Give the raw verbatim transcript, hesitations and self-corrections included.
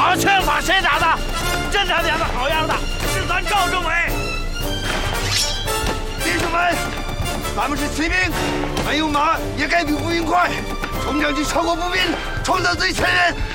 好枪法谁打的？真他娘的好样的！是咱赵政委。 弟兄们，咱们是骑兵，没有马也该比步兵快。冲上去超过步兵，冲到最前沿，